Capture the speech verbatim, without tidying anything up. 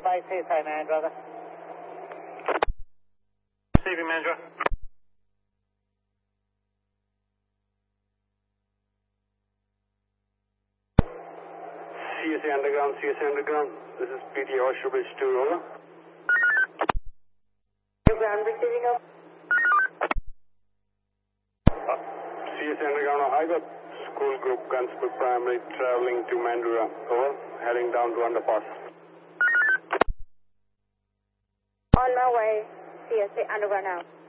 five two five, man, brother. Receiving, Mandra. C S A Underground, C S A Underground. This is P T Horseshoe Bridge two, over. Ground receiving, over. Uh, C S A Underground, I got school group Gunsport Primary traveling to Mandurah, over. Heading down to underpass. On my way, C S A Underground now.